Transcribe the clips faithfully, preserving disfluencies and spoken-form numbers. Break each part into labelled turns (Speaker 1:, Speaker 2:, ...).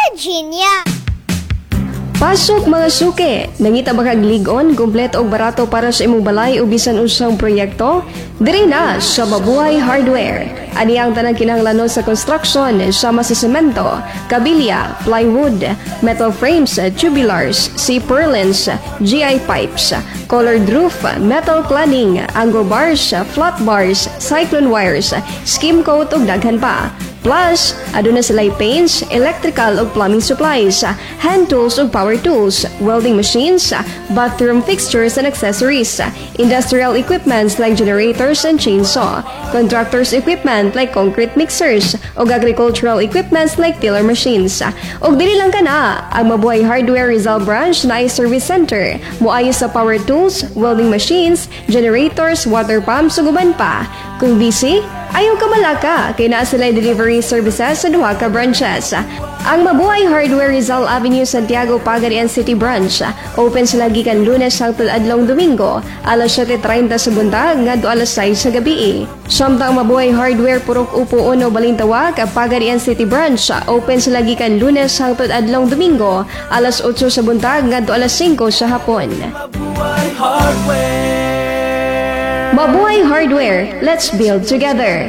Speaker 1: Virginia.
Speaker 2: Pasok mga suke! Nangita ba kag ligon, kumpleto og barato para sa imong balay o bisan usang proyekto? Diri na sa Mabuhay Hardware. Ani ang tanang kinahanglanon sa construction sama sa semento, kabilya, plywood, metal frames, tubulars, C-purlins, G I pipes, colored roof, metal cladding, angle bars, flat bars, cyclone wires, skim coat ug daghan pa. Plus, aduna sila'y paints, electrical ug plumbing supplies, hand tools ug power tools, welding machines, bathroom fixtures and accessories, industrial equipments like generators and chainsaw, contractors equipment like concrete mixers, ug agricultural equipments like tiller machines. Ug dili lang kana, ang Mabuhay Hardware Rizal Branch na ay service center, moayo sa power tools, welding machines, generators, water pumps ug uban pa. Kung busy, ayaw ka malaka, kay naa sila'y delivery services sa duha ka branches. Ang Mabuhay Hardware Rizal Avenue, Santiago, Pagadian City Branch. Open sila gikan Lunes hangtod adlong Domingo, alas siyete treinta sa buntag ngadto alas sais sa gabi. Samtang Mabuhay Hardware Purok Upo Uno Balintawak, Pagadian City Branch. Open sila gikan Lunes hangtod adlong Domingo, alas otso sa buntag ngadto alas singko sa hapon.
Speaker 3: Mabuhay Hardware.
Speaker 2: Mabuhay Hardware, let's build together.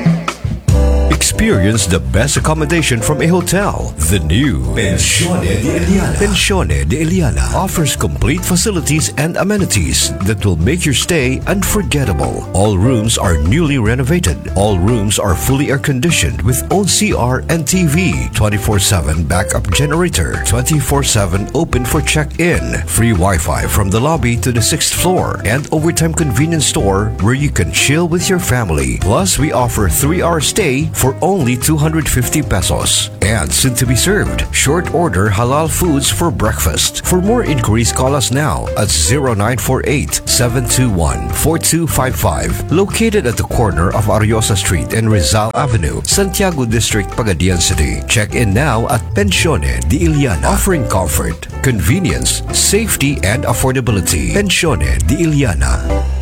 Speaker 4: Experience the best accommodation from a hotel. The new Pensione de Eliana. Pensione de Eliana offers complete facilities and amenities that will make your stay unforgettable. All rooms are newly renovated. All rooms are fully air-conditioned with own C R and T V, twenty-four seven backup generator, twenty-four seven open for check-in, free Wi-Fi from the lobby to the sixth floor, and overtime convenience store where you can chill with your family. Plus, we offer three-hour stay for only two hundred fifty pesos. And soon to be served, short order halal foods for breakfast. For more inquiries, call us now at zero nine four eight, seven two one, four two five five. Located at the corner of Ariosa Street and Rizal Avenue, Santiago District, Pagadian City. Check in now at Pensione de Eliana, offering comfort, convenience, safety, and affordability. Pensione de Eliana.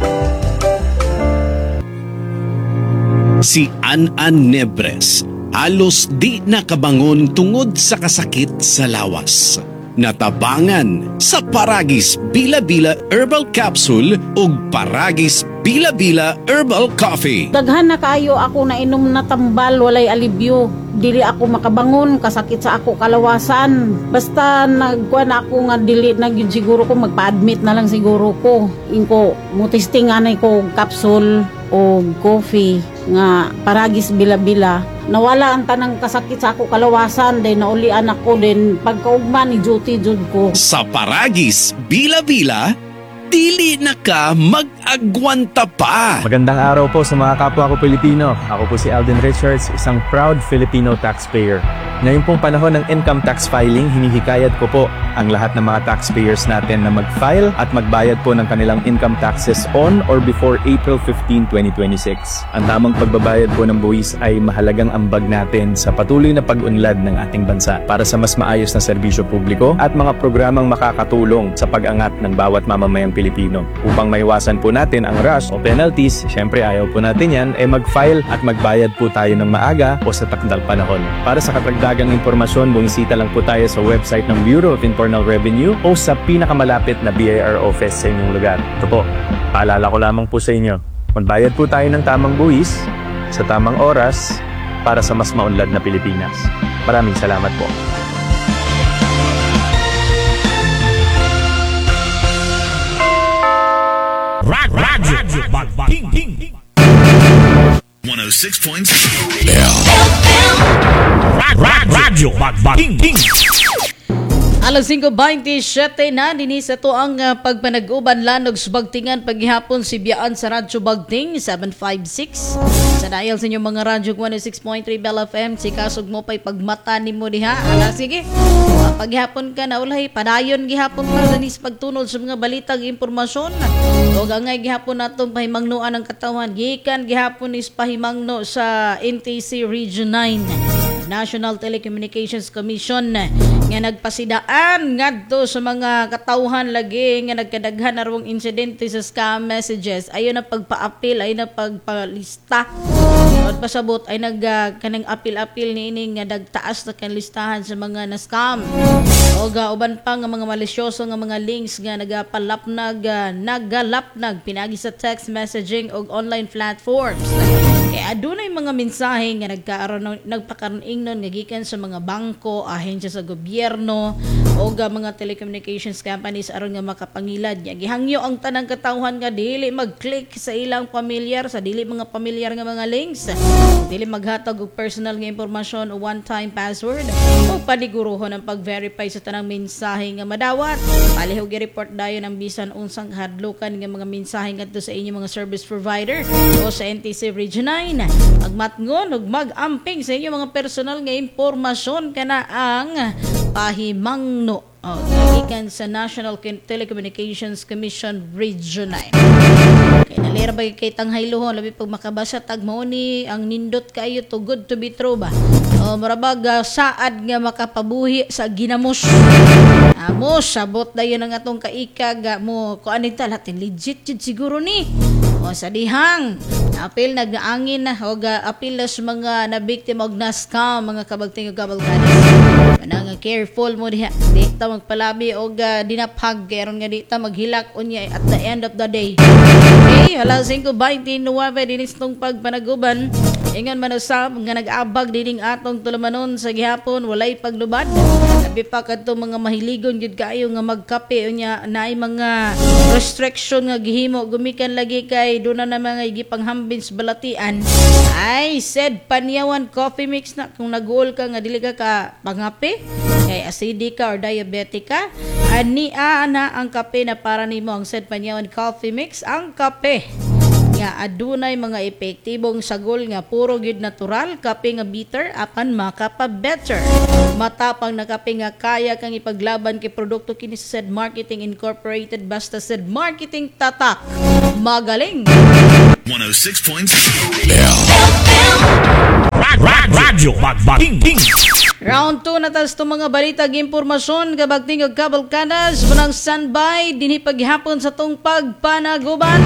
Speaker 5: Si An-An Nebres halos di nakabangon tungod sa kasakit sa lawas. Natabangan sa Paragis Bila-Bila Herbal Capsule ug Paragis Bila-Bila Herbal Coffee.
Speaker 6: Daghan na kayo ako na inom na tambal, walay alibyo. Dili ako makabangon, kasakit sa ako kalawasan. Basta nagkuhan ako nga dili na gyud siguro ko, magpa-admit na lang siguro ko. Inko mutistingan ko capsule o coffee nga Paragis Bila-Bila. Nawala ang tanang kasakit sa ako kalawasan, then naulian ako, then pagkaugma ni duty jud ko.
Speaker 5: Sa Paragis Bila-Bila, dili na ka mag-agwanta pa.
Speaker 7: Magandang araw po sa mga kapwa ko Pilipino. Ako po si Alden Richards, isang proud Filipino taxpayer. Ngayon pong panahon ng income tax filing, hinihikayat ko po ang lahat ng mga taxpayers natin na mag-file at magbayad po ng kanilang income taxes on or before April fifteenth, twenty twenty-six. Ang tamang pagbabayad po ng buwis ay mahalagang ambag natin sa patuloy na pag-unlad ng ating bansa para sa mas maayos na serbisyo publiko at mga programang makakatulong sa pag-angat ng bawat mamamayang Pilipino. Upang maiwasan po natin ang rush o penalties, syempre ayaw po natin yan, eh mag-file at magbayad po tayo ng maaga o sa takdang panahon. Para sa katagdagang impormasyon, bumisita lang po tayo sa website ng Bureau of Internal Revenue o sa pinakamalapit na B I R office sa inyong lugar. Ito po, paalala ko lamang po sa inyo, magbayad po tayo ng tamang buwis sa tamang oras para sa mas maunlad na Pilipinas. Maraming salamat po.
Speaker 3: Rock, rock, Bagping. one oh six point six Rock, rock, Radyo Bagping.
Speaker 8: Alas singko baintisiete na dinis ito ang uh, pagpanag-uban lanog subagtingan paghihapon si Biyaan sa Radyo Bagting seven five six. Sa dial sa inyong mga radyo one oh six point three Bell F M, si kasog mo pa'y pagmata ni mo diha. Ala sige, uh, paghihapon ka na ulay, padayon gihapon para dinis pagtunod sa mga balitang impormasyon. O gangay gihapon natong pahimangnuan ng katawan, gikan gihapon is pahimangno sa N T C Region nine. National Telecommunications Commission nga nga nagpasidaan ngadto sa mga katawhan lagi nga nagkadaghan arwong insidente sa scam messages. Ayon na pagpa-appeal, ay na pagpalista. At pasabot ay nag uh, kanang appeal-appeal niini nga dagtaas na kan listahan sa mga na-scam. O ga uban pa nga mga malisyoso nga mga links nga nagapalapnag uh, nagalapnag pinagi sa text messaging o online platforms. Kaya adunay mga mensahe nga nagkaaron nagpakaroning nun nga gikan sa mga bangko, ahensya sa gobyerno o ga mga telecommunications companies aron nga makapangilad nya. Gihangyo ang tanang katawhan nga dili mag-click sa ilang pamilyar sa dili mga pamilyar nga mga links. Dili maghatag og personal nga impormasyon o one-time password o paniguruhon ang pag-verify sa tanang mensahe nga madawat. Palihog i-report dayon ang bisan unsang hadlukan nga mga mensahe ngadto sa inyong mga service provider o sa N T C Region nine. Magmatngon ug mag-amping sa inyong mga personal nga impormasyon kana ang pahimangno o gikan sa National Telecommunications Commission Region nine. Kaya nalira ba kay tanghaylohon labi pag makabasa tag mao ni ang nindot kayo to good to be true ba? O marabag uh, saad nga makapabuhi sa ginamos. Amo sabot dayon ang atong kaikag mo ko anita latin legit jud siguro ni. O sa dihang apil nagaangin na o ga apil na sa mga nabiktima og na-scam mga kabagting ug kabalkanis. Manang careful mo diha. Di ta magpalabi og uh, dinapag karon nga di ta maghilak unya at the end of the day. Okay, alas five twenty-nine dinis tong pagpanaguban. Ingon man usab nga nag-abag dining atong tulumanon sa gihapon walay paglubad. Labi pa kadto mga mahiligon jud kaayo nga magkape unya naay mga restriction nga gihimo gumikan lagi kay duna na mga gipanghambin sa balatian. Ay said Panyawan coffee mix na kung nag-uol ka nga dili ka ka pangape kay acidic ka or diabetic ka. Ani ana ang kape na para nimo ang said Panyawan coffee mix ang kape nga adunay mga epektibong sagol nga puro gyud natural kape nga bitter apan makapa-better. Matapang na kape nga kaya kang ipaglaban kay produkto kini sa said Marketing Incorporated basta said Marketing tatak. Magaling.
Speaker 3: one oh six point seven Radyo Bagbating Ting.
Speaker 8: Round two na tas itong mga balitag impormasyon kabagting og kabalkanas manang standby dinhi paghapon sa tong pagpanaguban.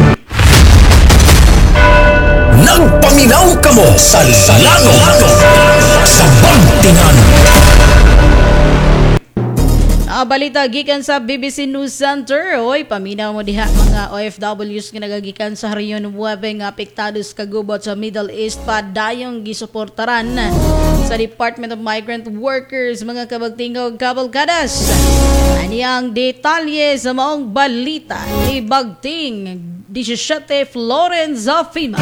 Speaker 3: Nagpaminaw kamo sa lanong sa Bantingan.
Speaker 8: Ah, balita gikan sa B B C News Center. Oy, paminaw mo diha mga O F Ws nga nagagikan sa Rehiyon nueve nga apektados kagubot sa Middle East pa dayong gisuportaran sa Department of Migrant Workers mga kabagtingog kabalkadas. Ani ang detalye sa maong balita ni Bagting seventeen Florence Zafima.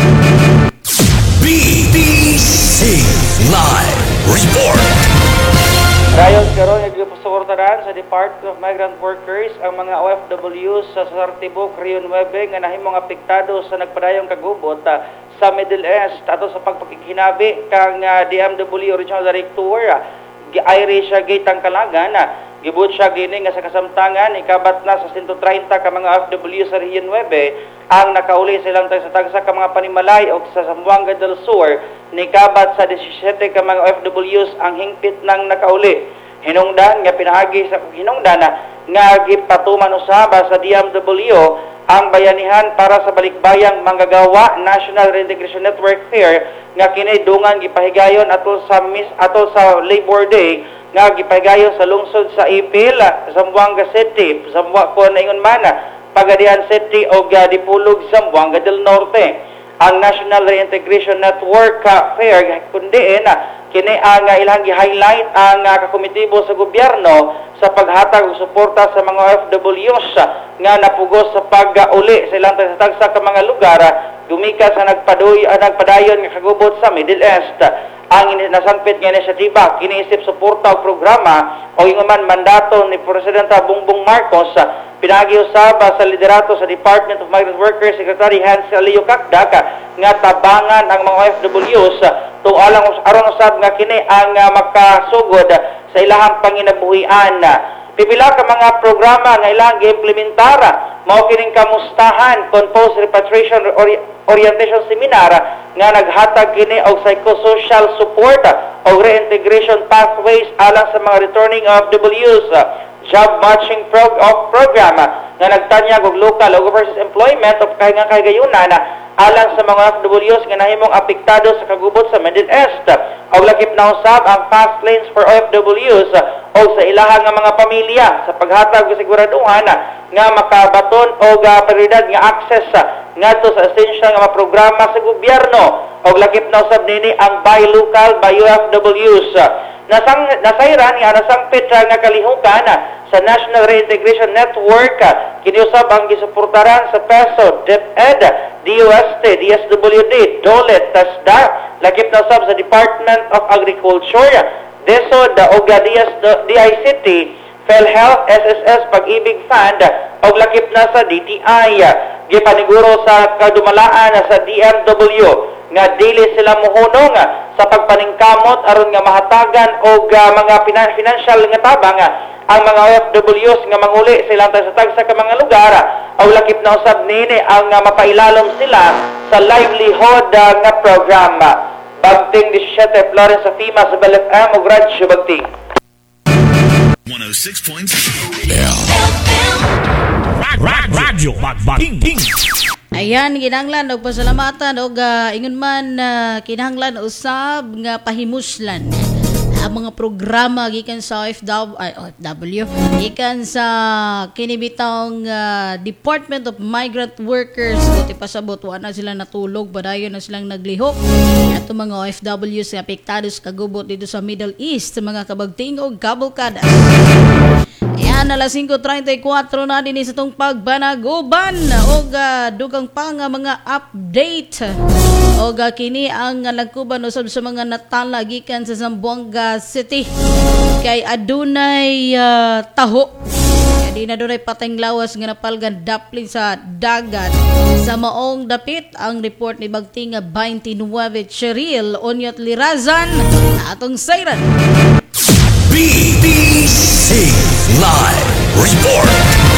Speaker 3: B B C Live Report.
Speaker 1: Dayon karon nagsuportaran sa Department of Migrant Workers ang mga O F Ws sa Sartibok, Rehiyon nueve nga nahimong apektado sa nagpadayong kagubot uh, sa Middle East ato sa pagpakikinabi kang uh, D M W Regional Director uh, Irish uh, Gate Tangkalagan uh, gibut siya gini nga sa kasamtangan ikabat na sa one hundred thirty ka mga O F W sa Rehiyon nueve ang nakauli silang tagsa-tagsa ka mga panimalay o sa Zamboanga del Sur nikabat sa seventeen ka mga O F Ws ang hingpit ng nakauli. Hinungdan nga pinaagi sa hinungdan nga gipatuman usaba sa D M W ang bayanihan para sa balikbayang manggagawa National Reintegration Network Fair nga kini dungan gipahigayon atol sa mis atol sa Labor Day nga gipahigayon sa lungsod sa Ipil, Zamboanga City, Zamboanga ko na ingon man Pagadian City o Dipulog, Zamboanga del Norte. Ang National Reintegration Network uh, Fair kundiin uh, kini ang uh, ilang gi-highlight ang uh, kakomitibo sa gobyerno sa paghatag og suporta sa mga O F Ws uh, nga napugos sa pag-uli sa ilang tagsa ka mga lugar uh, gumikan sa nagpadoy uh, nagpadayon nga kagubot sa Middle East. Uh, ang nasangpit nga inisyatiba kiniisip suporta og programa o inguman mandato ni Presidente Bongbong Marcos uh, pinagiusab sa liderato sa Department of Migrant Workers Secretary Hansel Leo Kakdak nga tabangan ang mga O F Ws tung alang aron usab nga kini ang uh, makasugod sa ilahang panginabuhian. Pipila ka mga programa nga ilang gi-implementar mao kining kamustahan kon post repatriation ori orientation seminar nga naghatag kini og psychosocial support o reintegration pathways alang sa mga returning O F Ws. Job matching prog of program nga nagtanyag og local o overseas employment of kahingang kahigayunan alang sa mga O F Ws nga nahimong apektado sa kagubot sa Middle East. Og lakip na usab ang fast lanes for O F Ws o sa ilahang nga mga pamilya sa paghatag og siguraduhan nga makabaton og uh, prioridad nga access ngadto sa essential nga mga programa sa gobyerno. Og lakip na usab nini ang buy local by O F Ws. Nasang nasayran nga nasangpit nga kalihukan sa National Reintegration Network kini usab ang gisuportaran sa PESO, DepEd, D O S T, D S W D, DOLE, TESDA, lakip na usab sa Department of Agriculture, DESOD ug D I C T, PhilHealth, S S S, Pag-ibig Fund ug lakip na sa D T I. Gipaniguro sa kadumalaan sa D M W nga dili sila mohunong sa pagpaningkamot aron nga mahatagan og uh, mga financial nga tabang ang mga O F Ws nga manguli silang sa tagsa ka mga lugar o lakip na usab nini ang uh, mapailalom sila sa livelihood uh, nga program. Bagting seventeen Florence sa FEMA sa Bel F M ug Radyo Bagting.
Speaker 3: one oh six point seven Radyo Bagting.
Speaker 8: Ayan, kinahanglan og pasalamatan og uh, ingon man uh, kinahanglan usab nga pahimuslan ang mga programa gikan sa O F W, ay, O F W gikan sa kinibitang uh, Department of Migrant Workers. Buti pasabot wa na sila natulog, badayon na silang naglihok ato mga O F Ws nga apektado sa kagubot dito sa Middle East, mga kabagting og kabalkadas. Ayan, alas five thirty-four na din sa itong pagbanaguban o uh, dugang pa nga mga update o uh, kini ang uh, lagkuban usab sa mga natala gikan sa Zamboanga City kay adunay uh, taho kaya di na dunay patayng lawas nga napalgan dapling sa dagat sa maong dapit. Ang report ni Bagting twenty-nine Cheryl Onyot Lirazan na atong sayran.
Speaker 3: B B C Live Report.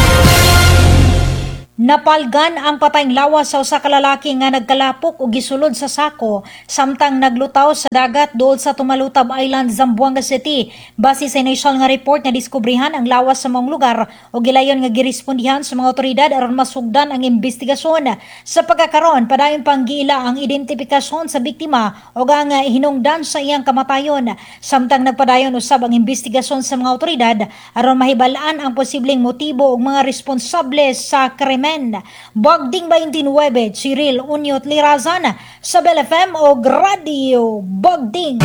Speaker 9: Napalgan ang patayng lawas sa usa ka lalaki nga nagkalapok o gisulod sa sako samtang naglutaw sa dagat duol sa Tumalutab Island, Zamboanga City. Base sa initial nga report na diskubrihan ang lawas sa mga lugar o gilayon nga girespondihan sa mga otoridad aron masugdan ang investigasyon. Sa pagkakaron, padayon pang giila ang identifikasyon sa biktima o ang hinungdan sa iyang kamatayon. Samtang nagpadayon usab ang investigasyon sa mga otoridad aron mahibalaan ang posibleng motibo ug mga responsable sa krimen. Bagding twenty-nine, Cyril Onyot Lirazan sa Bel F M o Radio Bagding.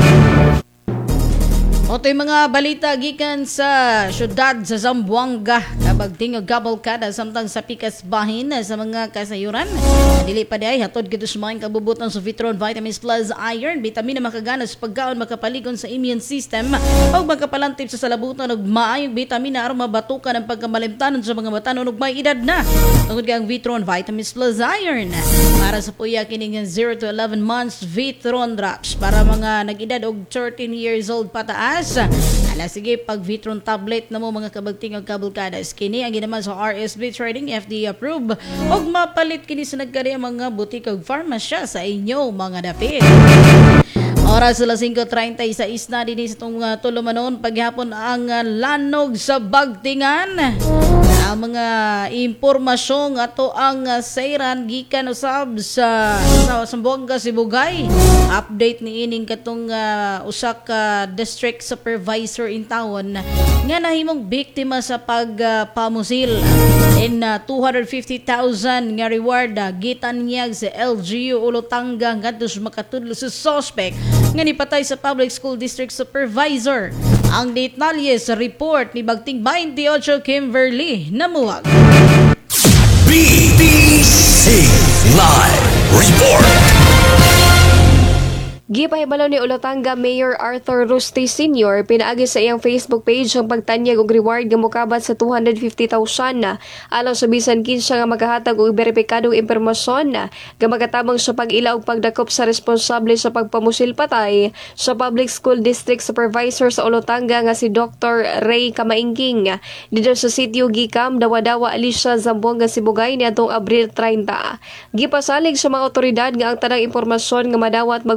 Speaker 8: Otoy mga balita gikan sa syudad sa Zamboanga, kabagting og kabalkada samtang sa pikas bahin sa mga kasayuran. Dili pa diay hatod gid sa mga kabubuton sa Vitron Vitamins Plus Iron, bitamina makagana sa pagkaon makapaligon sa immune system ug makapalantip sa salabuton og maayong bitamina aron mabatukan ang pagkamalimtanon sa mga batanon ug may edad na. Tungod kay ang Vitron Vitamins Plus Iron para sa puya kining zero to eleven months Vitron drops para mga nag-edad og thirteen years old pataas. Ala sige, pag Vitron tablet na mo mga kabagting og kabalkadas kini ang ginaman sa R S B Trading F D A approved og mapalit kini sa nagkari mga butik ug farmasya sa inyo mga dapit. Oras alas five thirty-six na din sa itong uh, tulumanon paghapon ang uh, lanog sa Bagtingan. Ang mga impormasyon ato ang uh, sayran gikan usab sa sa Zamboanga Sibugay. Update ni ining katong uh, usa ka district supervisor in town nga nahimong biktima sa pagpamusil. Uh, in uh, two hundred fifty thousand nga reward uh, gitanyag sa L G U Olotanga ngadto sa makatudlo sa suspect nga nipatay sa public school district supervisor. Ang detalye sa report ni Bagting twenty-eight Kimberly Namuwag.
Speaker 3: B B C Live Report.
Speaker 2: Gipahibalo ni Olotanga Mayor Arthur Rusti Senior pinaagi sa iyang Facebook page ang pagtanyag og reward nga mokabat sa two hundred fifty thousand na alang sa bisan kinsa nga magahatag og beripikadong impormasyon na nga magatabang sa pag-ila og pagdakop sa responsable sa pagpamusil patay sa Public School District Supervisor sa Olotanga nga si Doctor Ray Kamaingking dito sa sitio Gikam, Dawa-Dawa, Alicia, Zamboanga, Sibugay niadtong Abril thirty. Gipasalig sa mga otoridad nga ang tanang impormasyon nga madawat magpabiling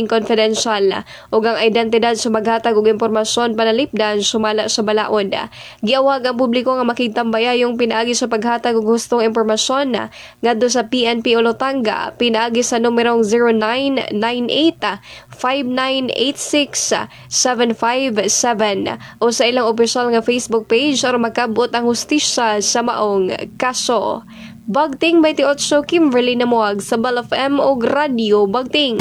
Speaker 2: remain confidential ug ang identidad sa maghatag og impormasyon panalipdan sumala sa balaod. Giawag ang publiko nga makigtambaya yung pinaagi sa paghatag og gustong impormasyon ngadto sa P N P Olotanga pinaagi sa numerong zero nine nine eight five nine eight six seven five seven o sa ilang opisyal nga Facebook page aron makabot ang hustisya sa maong kaso. Bagting twenty-eight Kimberly Namuag sa Bal F M og Radio Bagting.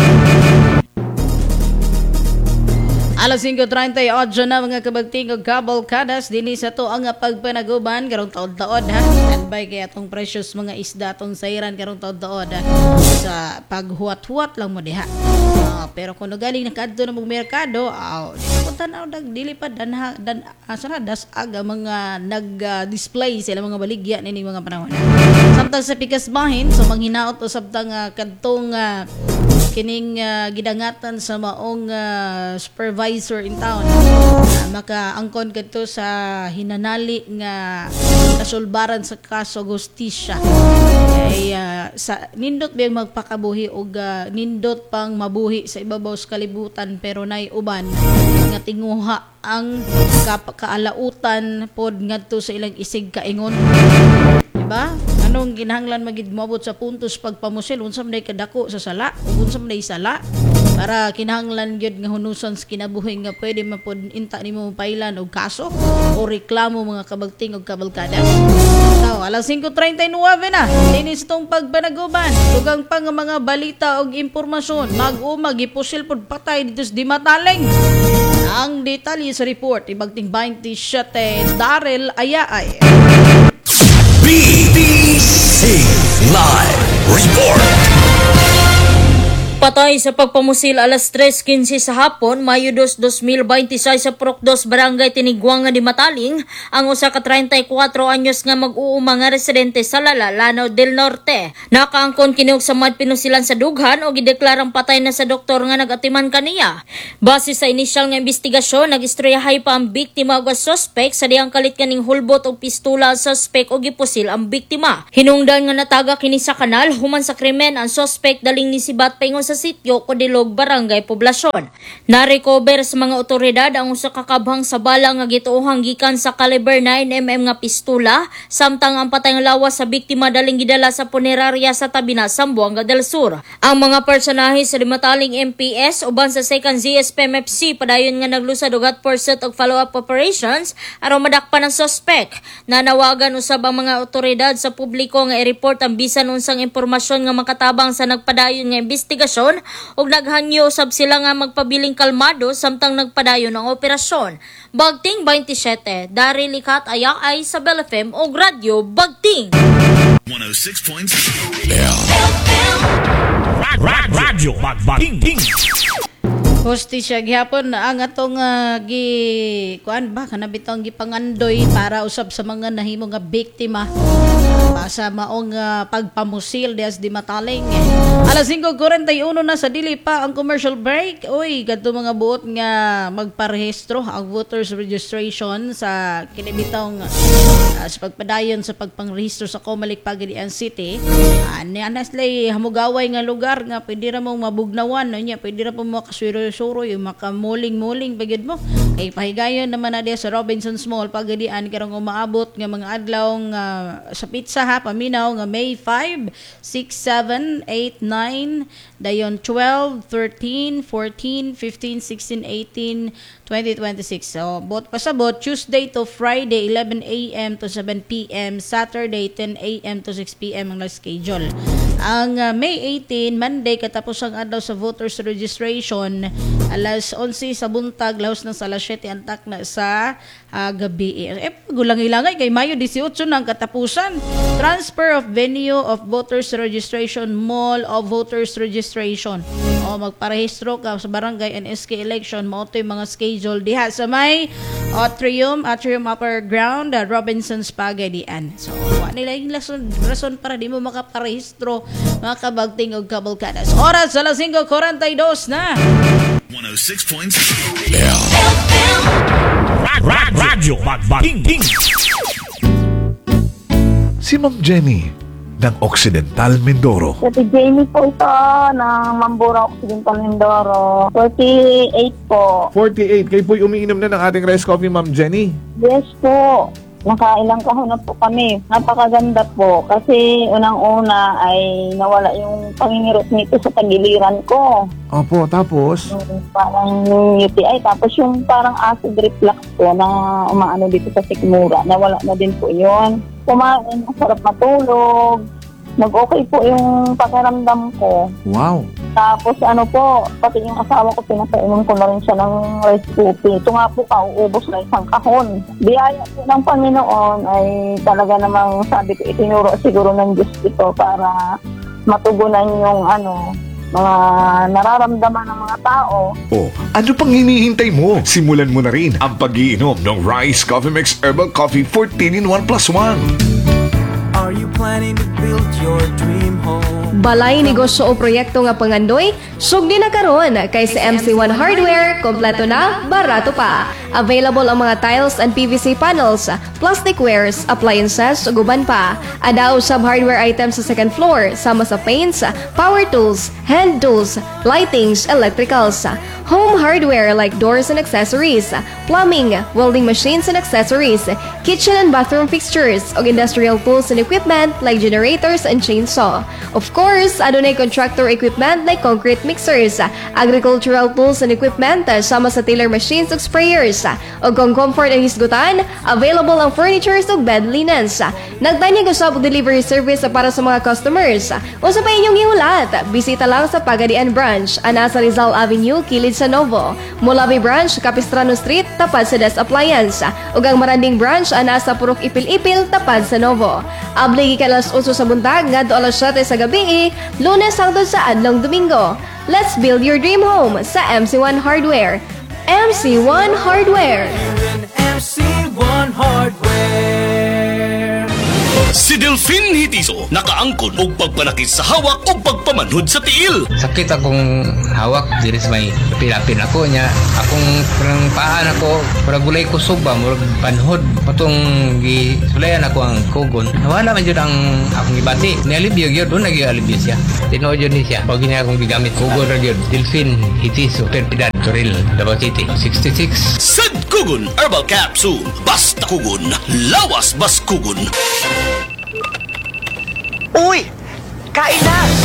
Speaker 8: Alas five thirty-eight na mga kabagting og kabalkadas dinhi sa to ang pagpanaguban karong taon-taon ha. Standby kay atong precious mga isda atong sayran karong taon-taon ha. Sa paghuwat-huwat lang mo diha. Uh, pero kung galing nakadto na mong merkado, aw, oh, tanaw dag dilipad dan dan asa das aga mga nag-display uh, sila mga baligya nini mga panahon. Samtang sa pikas bahin so manghinaot usab tang uh, kadtong uh, kining uh, gidangatan sa maong uh, supervisor in town uh, makaangkon kadto sa hinanali nga kasulbaran sa kaso gustisya ay uh, sa nindot biyang magpakabuhi og uh, nindot pang mabuhi sa ibabaw sa kalibutan pero nay uban nga tinguha ang kap- kaalautan pod ngadto sa ilang isig kaingon. Diba? Anong ginahanglan magid moabot sa puntos pagpamusil unsa man day kadako sa sala ug unsa man day sala para kinahanglan gyud nga hunuson sa kinabuhi nga pwede mapod inta nimo pailan og kaso o reklamo mga kabagting og kabalkada. So, alas five thirty-nine na dinis tong pagpanaguban dugang pa nga mga balita og impormasyon mag-uma gipusil pod patay dito sa Dimataling. Ang detalye sa report ibagting twenty-seven Daryl Ayaay.
Speaker 3: B B C Live Report.
Speaker 10: Patay sa pagpamusil alas tres quince sa hapon, Mayo dos, two thousand twenty-six sa Purok dos, Barangay Tiniguanga di Mataling, ang usa ka thirty-four anyos nga mag-uuma nga residente sa Lala, Lanao del Norte. Nakaangkon kini og samad pinusilan sa dughan o gideklarang patay na sa doktor nga nagatiman kaniya. Base sa inisyal nga investigasyon, nag-istoryahay pa ang biktima ug suspect sa diyang kalit kaning hulbot og pistola ang suspect o gipusil ang biktima. Hinungdan nga nataga kini sa kanal human sa krimen ang suspect daling nisibat paingon sa sitio Kodilog, Barangay Poblasyon. Na-recover sa mga otoridad ang usa ka kabhang sa bala nga gituohang gikan sa caliber nine millimeter nga pistola samtang ang patay nga lawas sa biktima daling gidala sa punerarya sa tabi na Zamboanga del Sur. Ang mga personahe sa Dimataling M P S uban sa second Z S P M F C padayon nga naglusad og hot pursuit og follow-up operations aron madakpan ang suspect. Nanawagan usab ang mga otoridad sa publiko nga i-report ang bisan unsang impormasyon nga makatabang sa nagpadayon nga investigasyon ug naghangyo usab sila nga magpabiling kalmado samtang nagpadayon ang operasyon. Bagting twenty-seven, Daryl Likat Ayaay sa Bal F M og Radio Bagting.
Speaker 3: one oh six point six
Speaker 11: Radio Bagting.
Speaker 8: Hostisya gihapon ang atong uh, gi kuan ba kana bitong gipangandoy para usab sa mga nahimo nga biktima uh, sa maong uh, pagpamusil dias di Mataling. Alas five forty-one na sa dili pa ang commercial break. Uy, kadto mga buot nga magparehistro ang voters registration sa kini bitong uh, sa pagpadayon sa pagpangrehistro sa Comelec Pagadian City. Uh, ni anaslay hamugaway nga lugar nga pwede ra mong mabugnawan no nya pwede ra po makaswiro suro yung makamuling-muling bagid mo kay pahigayon naman na diya sa Robinsons Mall Pagadian karong umaabot nga mga adlaw nga sa pizza ha paminaw nga May five, six, seven, eight, nine dayon twelve, thirteen, fourteen, fifteen, sixteen, eighteen, twenty twenty-six. So bot pasabot Tuesday to Friday eleven a m to seven p m, Saturday ten a m to six p m ang schedule. Ang uh, May eighteen Monday katapos ang adlaw sa voters registration alas eleven sa buntag laos na sa alas siyete antak na sa uh, gabi. Eh gulang-ilangay kay Mayo eighteen nang katapusan. Transfer of venue of voters registration, mall of voters registration. O magparehistro ka sa barangay N S K election mo to yung mga schedule diha sa may Atrium, Atrium Upper Ground, uh, Robinsons Pagadian. So, wa nila yung rason, rason para di mo makaparehistro mga kabagting o kabalkadas. Oras alas five forty-two na.
Speaker 3: one oh six point six
Speaker 11: Radio Bagting.
Speaker 12: Si Ma'am Jenny, ng Occidental Mindoro.
Speaker 13: Si Jamie po ito ng Mambura Occidental Mindoro. forty-eight po.
Speaker 12: forty-eight. Kayo po'y umiinom na ng ating rice coffee, Ma'am Jenny.
Speaker 13: Yes po. Nakailang kahon na po kami. Napakaganda po kasi unang-una ay nawala yung pangingirot nito sa tagiliran ko.
Speaker 12: Opo, tapos?
Speaker 13: Yung parang U T I. Tapos yung parang acid reflux po na umaano dito sa sikmura. Nawala na din po yun. Kumain, masarap matulog. Nag-okay po yung pakiramdam ko.
Speaker 12: Wow.
Speaker 13: Tapos ano po, pati yung asawa ko, pinapainom ko na rin siya ng rice coffee. Ito nga po, kauubos na isang kahon. Biyaya po ng Panginoon ay talaga namang sabi ko, itinuro siguro ng Diyos ito para matugunan yung ano, mga nararamdaman ng mga tao.
Speaker 12: Oh, ano pang hinihintay mo? Simulan mo na rin ang pag-iinom ng Rice Coffee Mix Herbal Coffee fourteen in one plus one.
Speaker 14: Are you planning to build your dream home?
Speaker 2: Balay negosyo o proyekto nga pangandoy, sugdi na karon kay sa M C one Hardware, kompleto na, barato pa. Available ang mga tiles and P V C panels, plastic wares, appliances, ug uban pa. Adaw sab hardware items sa second floor, sama sa paints, power tools, hand tools, lightings, electricals. Home hardware like doors and accessories, plumbing, welding machines and accessories, kitchen and bathroom fixtures, ug industrial tools and equipment like generators and chainsaw. Of course, adunay contractor equipment like concrete mixers, agricultural tools and equipment, sama sa tiller machines ug sprayers. Ug kung comfort ang hisgutan, available ang furnitures ug bed linens. Nagtanyag usab og delivery service para sa mga customers. Usa pa inyong gihulat, bisita lang sa Pagadian Branch, ana sa Rizal Avenue, kilid sa Novo. Molabi Branch, Capistrano Street, tapad sa Des Appliance. Ug ang Maranding Branch, ana sa Purok Ipil-Ipil, tapad sa Novo. Abli gikan alas eight sa buntag ngadto alas seven sa gabi, Lunes hangtod sa adlong Domingo. Let's build your dream home sa M C one Hardware. M C one Hardware.
Speaker 14: M C one Hardware.
Speaker 5: Si Delphine Hitiso nakaangkon og pagpanakit sa hawak o pagpamanhod sa tiil.
Speaker 15: Sakit akong hawak, diri sa may pilapin ako niya. Akong parang paan ako, para gulay ko suba, murag panhod. Patong gisulayan ako ang kugon. Nawala man yun ang akong ibati. Nialibyo yun, doon nag-ialibyo siya. Tinood yun niya. Pag niya akong gigamit kugon na yun. Delphine Hitiso, Perpidad, Toril, Davao City, sixty-six.
Speaker 5: Sad Kugon Herbal Capsule. Basta Kugon, lawas bas Kugon.
Speaker 16: Uy! Kain na!